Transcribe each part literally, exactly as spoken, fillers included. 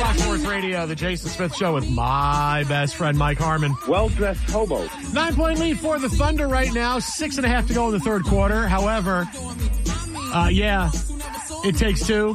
Fox Sports Radio, the Jason Smith Show with my best friend, Mike Harmon. Well-dressed hobo. Nine-point lead for the Thunder right now. Six and a half to go in the third quarter. However, uh, yeah, it takes two.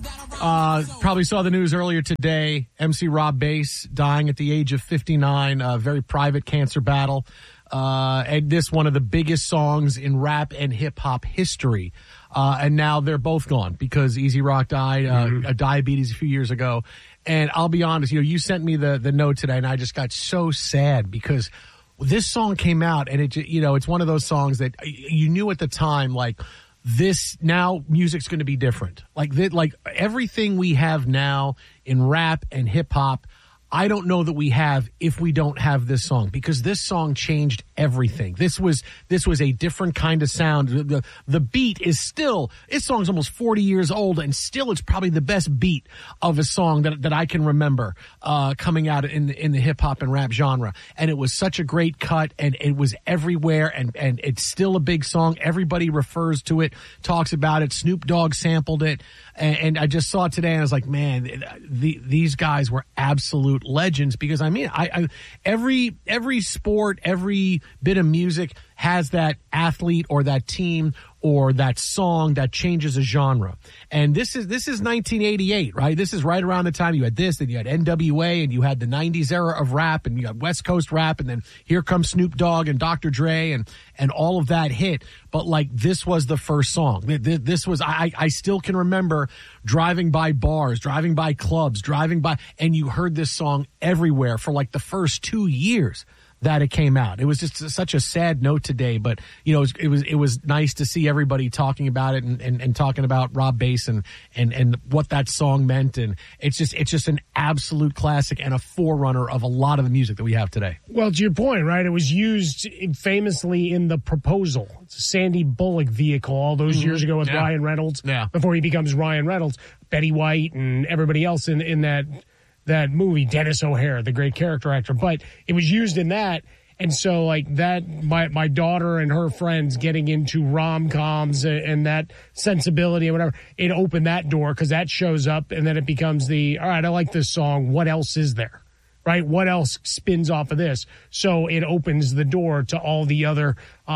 Uh, probably saw the news earlier today. M C Rob Bass dying at the age of fifty-nine. A very private cancer battle. Uh, and this one of the biggest songs in rap and hip-hop history. Uh, and now they're both gone because Easy Rock died uh, mm-hmm. of diabetes a few years ago. And I'll be honest, you know, you sent me the, the note today, and I just got so sad because this song came out, and it, you know, it's one of those songs that you knew at the time, like, this now music's going to be different. Like, that, like everything we have now in rap and hip-hop, I don't know that we have if we don't have this song, because this song changed everything. This was this was a different kind of sound. The, the beat is still, this song's almost forty years old, and still it's probably the best beat of a song that that I can remember uh, coming out in in the hip hop and rap genre. And it was such a great cut, and it was everywhere, and and it's still a big song. Everybody refers to it, talks about it. Snoop Dogg sampled it, and, and I just saw it today, and I was like, man, the, these guys were absolute legends, because I mean, I, I every every sport, every bit of music has that athlete or that team or that song that changes a genre. And this is this is nineteen eighty-eight, right? This is right around the time you had this, and you had N W A, and you had the nineties era of rap, and you had West Coast rap, and then here comes Snoop Dogg and Doctor Dre, and and all of that hit. But like, this was the first song. This was, I I still can remember driving by bars, driving by clubs, driving by, and you heard this song everywhere for like the first two years that it came out. It was just such a sad note today, but you know, it was it was, it was nice to see everybody talking about it, and, and, and talking about Rob Bass and, and, and what that song meant. And it's just it's just an absolute classic and a forerunner of a lot of the music that we have today. Well, to your point, right? It was used famously in The Proposal. It's a Sandy Bullock vehicle all those mm-hmm. years ago with yeah. Ryan Reynolds. Yeah. Before he becomes Ryan Reynolds, Betty White and everybody else in, in that that movie, Dennis O'Hare, the great character actor. But it was used in that. And so, like, that, my, my daughter and her friends getting into rom-coms and, and that sensibility and whatever, it opened that door, because that shows up, and then it becomes the, all right, I like this song. What else is there? Right? What else spins off of this? So it opens the door to all the other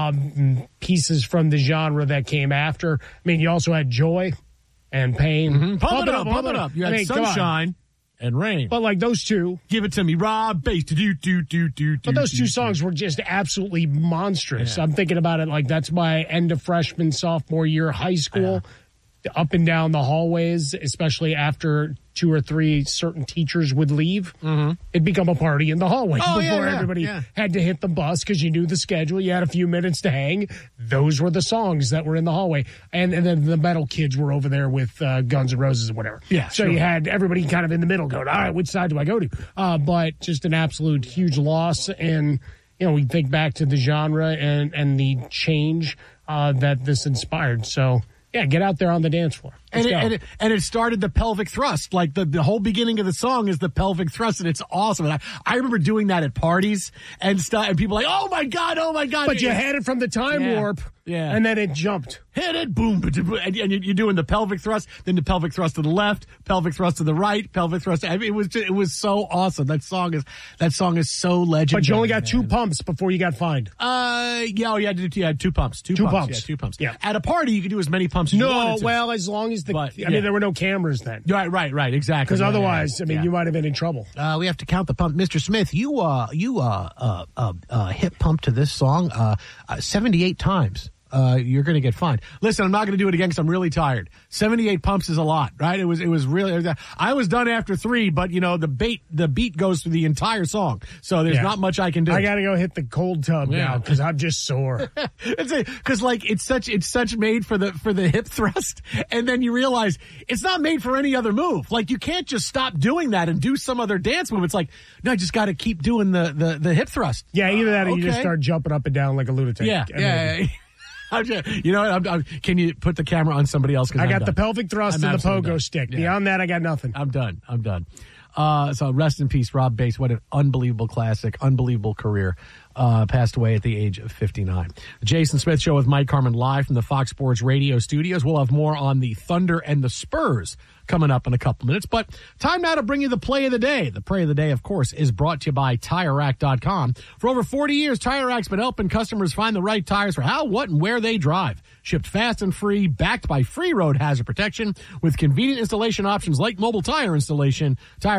um, pieces from the genre that came after. I mean, you also had Joy and Pain. Mm-hmm. Pump, pump it up, pump it up. You had I mean, Sunshine and Rain. But like those two. Give it to me, Rob Bass. Do, do, do, do, but those do, two do. songs were just absolutely monstrous. Yeah. I'm thinking about it like that's my end of freshman, sophomore year, high school. Yeah. Up and down the hallways, especially after two or three certain teachers would leave. Mm-hmm. It'd become a party in the hallway oh, before yeah, yeah, everybody yeah. had to hit the bus, because you knew the schedule. You had a few minutes to hang. Those were the songs that were in the hallway. And, and then the metal kids were over there with uh, Guns N' Roses or whatever. Yeah, so sure. you had everybody kind of in the middle going, all right, which side do I go to? Uh, but just an absolute huge loss. And, you know, we think back to the genre and, and the change uh, that this inspired. So, yeah, get out there on the dance floor. And it, and, it, and it started the pelvic thrust. Like, the, the whole beginning of the song is the pelvic thrust, and it's awesome. And I, I remember doing that at parties and stuff, and people like, oh, my God, oh, my God. But you had it from the time yeah, warp, yeah. and then it jumped. Hit it, boom, and you're doing the pelvic thrust, then the pelvic thrust to the left, pelvic thrust to the right, pelvic thrust. I mean, it was just, it was so awesome. That song is that song is so legendary. But you only got man. two pumps before you got fined. Uh, yeah, oh, you had, to, you had two pumps, two, two pumps, pumps, yeah, two pumps. Yeah. At a party, you could do as many pumps as no, you wanted to. well, as long as the, but, I yeah. mean, there were no cameras then. Right, right, right, exactly. Because yeah, otherwise, yeah, I mean, yeah. you might have been in trouble. Uh, we have to count the pump. Mister Smith, you uh, you uh, uh, uh, uh hip pump to this song uh, uh seventy-eight times. Uh, you're going to get fined. Listen, I'm not going to do it again because I'm really tired. seventy-eight pumps is a lot, right? It was, it was really, I was done after three, but you know, the bait, the beat goes through the entire song. So there's yeah. not much I can do. I got to go hit the cold tub yeah. now because I'm just sore. it's because like, it's such, it's such made for the, for the hip thrust. And then you realize it's not made for any other move. Like, you can't just stop doing that and do some other dance move. It's like, no, I just got to keep doing the, the, the hip thrust. Yeah. Either that or uh, okay. you just start jumping up and down like a lunatic. Yeah. I mean, yeah. yeah. I'm just, you know what? I'm, I'm, can you put the camera on somebody else? I I'm got done. the pelvic thrust I'm and the pogo done. stick. Yeah. Beyond that, I got nothing. I'm done. I'm done. Uh, so rest in peace, Rob Bass. What an unbelievable classic, unbelievable career. uh, passed away at the age of fifty-nine. The Jason Smith Show with Mike Harmon live from the Fox Sports Radio studios. We'll have more on the Thunder and the Spurs coming up in a couple minutes. But time now to bring you the play of the day. The play of the day, of course, is brought to you by Tire Rack dot com. For over forty years, Tire Rack's been helping customers find the right tires for how, what, and where they drive. Shipped fast and free, backed by free road hazard protection with convenient installation options like mobile tire installation. Tire